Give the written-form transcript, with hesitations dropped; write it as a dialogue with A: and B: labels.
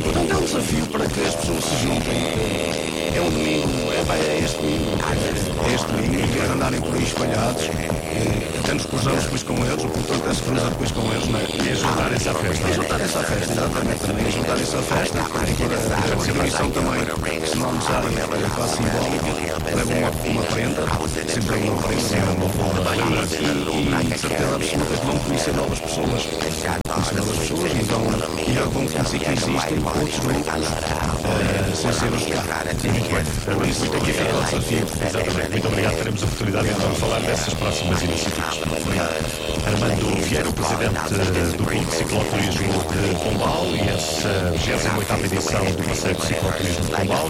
A: Portanto, é um desafio para que as pessoas se juntem. É um domingo, é este domingo, quer andarem por aí espalhados, até nos cruzamos depois com eles, o portanto é se cruzar depois com eles, não é?
B: E juntarem-se à festa.
A: E juntarem-se à festa, exatamente, também juntarem-se à festa, a distribuição também, se não almoçarem, quase simbólica, levam uma prenda, sempre uma prenda, e de certeza absoluta que vão conhecer novas pessoas, então vão conhecer que existem outros grupos, sem ser os cá.
B: Por isso, aqui fica o desafio. Exatamente. Muito obrigado. Teremos a oportunidade de então falar dessas próximas iniciativas. Armando Vieira, o presidente do Clube de Cicloturismo de Pombal, e essa 28ª edição do Passeio de Cicloturismo de Pombal.